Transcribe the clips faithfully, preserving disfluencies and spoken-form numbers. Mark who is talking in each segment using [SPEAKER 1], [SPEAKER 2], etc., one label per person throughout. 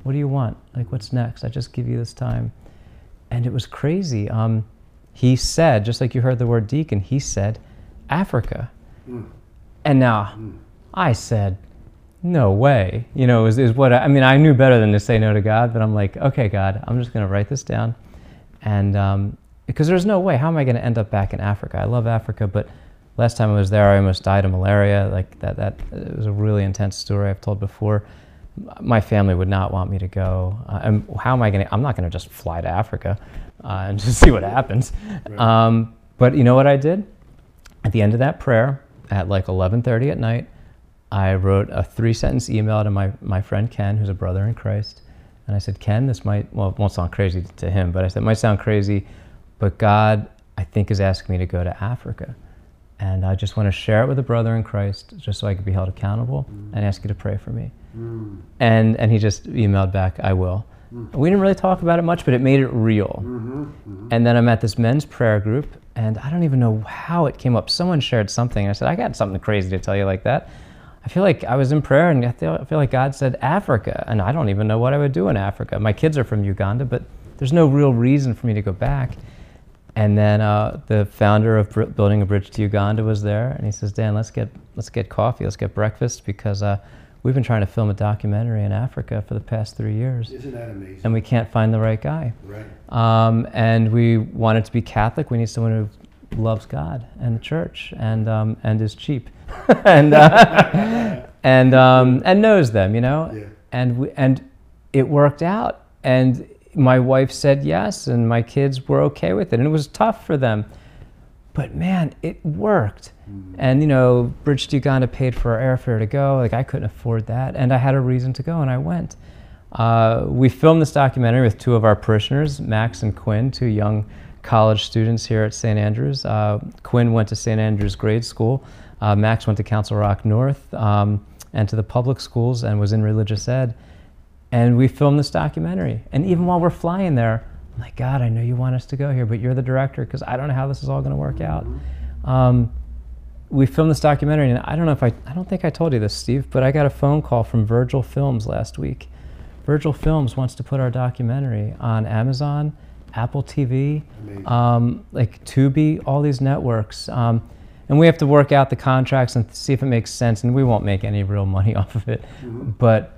[SPEAKER 1] What do you want? Like, what's next? I just give you this time. And it was crazy. Um, he said, just like you heard the word deacon, he said, Africa. Mm. And now, mm. I said, no way. You know, is, is what I, I mean, I knew better than to say no to God, but I'm like, okay, God, I'm just going to write this down. And um, because there's no way, how am I going to end up back in Africa? I love Africa, but last time I was there, I almost died of malaria. Like that, that it was a really intense story I've told before. My family would not want me to go. Uh, and how am I going to, I'm not going to just fly to Africa uh, and just see what happens. Right. Um, but you know what I did? At the end of that prayer, at like eleven thirty at night, I wrote a three-sentence email to my, my friend Ken, who's a brother in Christ. And I said, Ken, this might, well, it won't sound crazy to him, but I said, it might sound crazy, but God, I think, is asking me to go to Africa. And I just want to share it with a brother in Christ, just so I could be held accountable, mm. and ask you to pray for me. Mm. And and he just emailed back, I will. Mm. We didn't really talk about it much, but it made it real. Mm-hmm. Mm-hmm. And then I'm at this men's prayer group, and I don't even know how it came up. Someone shared something. I said, I got something crazy to tell you like that. I feel like I was in prayer, and I feel, I feel like God said Africa, and I don't even know what I would do in Africa. My kids are from Uganda, but there's no real reason for me to go back. And then uh, the founder of Br- Building a Bridge to Uganda was there, and he says, Dan, let's get let's get coffee, let's get breakfast, because uh, we've been trying to film a documentary in Africa for the past three years.
[SPEAKER 2] Isn't that amazing?
[SPEAKER 1] And we can't find the right guy.
[SPEAKER 2] Right.
[SPEAKER 1] Um, and we want it to be Catholic. We need someone who loves God and the church, and um, and is cheap, and uh, and um, and knows them, you know.
[SPEAKER 2] Yeah.
[SPEAKER 1] And we, and it worked out, and my wife said yes, and my kids were okay with it, and it was tough for them, but man, it worked. Mm-hmm. And you know, Bridge to Uganda paid for our airfare to go. Like, I couldn't afford that, and I had a reason to go, and I went. Uh, we filmed this documentary with two of our parishioners, Max and Quinn, two young college students here at Saint Andrews. Uh, Quinn went to Saint Andrews grade school. Uh, Max went to Council Rock North um, and to the public schools, and was in religious ed. And we filmed this documentary. And even while we're flying there, I'm like, God, I know you want us to go here, but you're the director, because I don't know how this is all going to work out. Um, we filmed this documentary, and I don't know if I, I don't think I told you this, Steve, but I got a phone call from Virgil Films last week. Virgil Films wants to put our documentary on Amazon, Apple T V, um, like Tubi, all these networks. Um, and we have to work out the contracts and see if it makes sense, and we won't make any real money off of it. Mm-hmm. But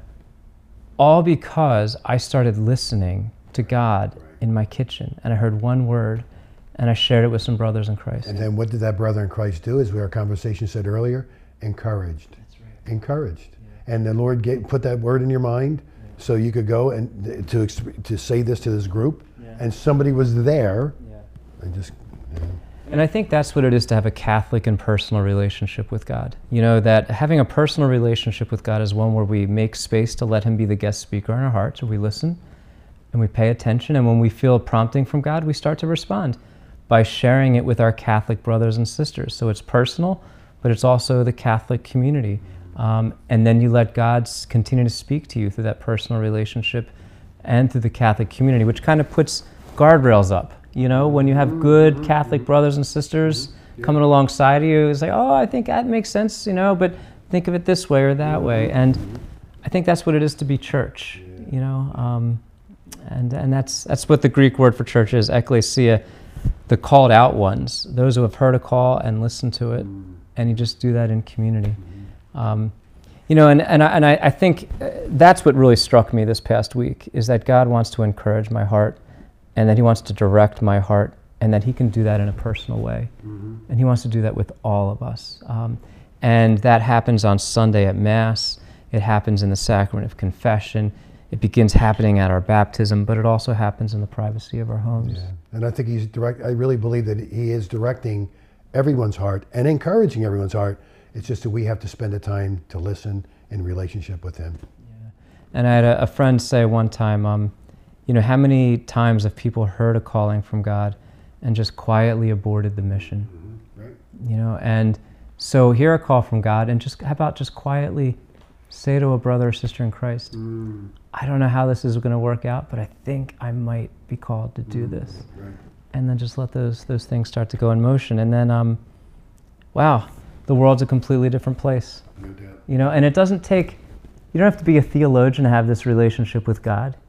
[SPEAKER 1] all because I started listening to God right. in my kitchen, and I heard one word, and I shared it with some brothers in Christ.
[SPEAKER 2] And then what did that brother in Christ do, as our conversation said earlier? Encouraged.
[SPEAKER 1] That's right.
[SPEAKER 2] Encouraged. Yeah. And the Lord gave, put that word in your mind, yeah. so you could go and to to say this to this group, yeah. and somebody was there, yeah. and just, you know.
[SPEAKER 1] And I think that's what it is to have a Catholic and personal relationship with God. You know, that having a personal relationship with God is one where we make space to let him be the guest speaker in our hearts, or we listen and we pay attention, and when we feel prompting from God, we start to respond by sharing it with our Catholic brothers and sisters. So it's personal, but it's also the Catholic community. Um, and then you let God continue to speak to you through that personal relationship and through the Catholic community, which kind of puts guardrails up. You know, when you have good Catholic brothers and sisters yeah. coming alongside you, it's like, oh, I think that makes sense, you know, but think of it this way or that way. And I think that's what it is to be church, you know, um, and and that's that's what the Greek word for church is, ekklesia, the called out ones, those who have heard a call and listened to it, and you just do that in community. Um, you know, and, and, I, and I, I think that's what really struck me this past week, is that God wants to encourage my heart, and that he wants to direct my heart, and that he can do that in a personal way. Mm-hmm. And he wants to do that with all of us. Um, and that happens on Sunday at Mass. It happens in the sacrament of confession. It begins happening at our baptism, but it also happens in the privacy of our homes.
[SPEAKER 2] Yeah. And I think he's direct. I really believe that he is directing everyone's heart and encouraging everyone's heart. It's just that we have to spend the time to listen in relationship with him.
[SPEAKER 1] Yeah. And I had a, a friend say one time, um, you know, how many times have people heard a calling from God and just quietly aborted the mission?
[SPEAKER 2] Mm-hmm. Right.
[SPEAKER 1] You know, and so hear a call from God, and just how about just quietly say to a brother or sister in Christ, mm. I don't know how this is going to work out, but I think I might be called to do mm. this. Right. And then just let those those things start to go in motion, and then, um, wow, the world's a completely different place.
[SPEAKER 2] No doubt.
[SPEAKER 1] You know, and it doesn't take You don't have to be a theologian to have this relationship with God.